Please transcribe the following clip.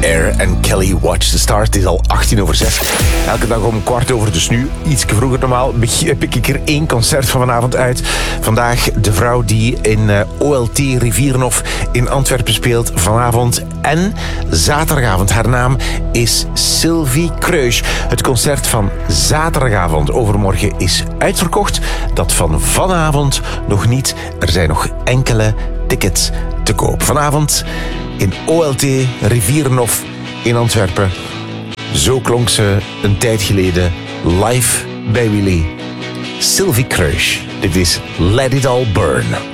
Air en Kelly Watch the Stars. Het is al 6:18. Elke dag om 7:15, dus nu iets vroeger normaal, pik ik er 1 concert van vanavond uit. Vandaag de vrouw die in OLT Rivierenhof in Antwerpen speelt vanavond en zaterdagavond. Haar naam is Sylvie Kreusch. Het concert van zaterdagavond overmorgen is uitverkocht. Dat van vanavond nog niet. Er zijn nog enkele tickets te koop. Vanavond in OLT Rivierenhof in Antwerpen. Zo klonk ze een tijd geleden live bij Willy. Sylvie Kreusch. Dit is Let It All Burn.